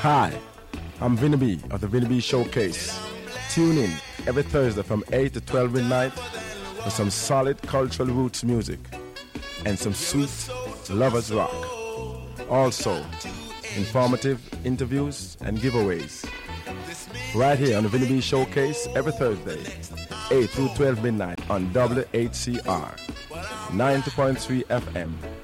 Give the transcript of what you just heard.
Hi, I'm Vinny B of the Vinny B Showcase. Tune in every Thursday from 8 to 12 midnight for some solid cultural roots music and some sweet lovers rock. Also, informative interviews and giveaways. Right here on the Vinny B Showcase every Thursday, 8 through 12 midnight on WHCR 90.3 FM.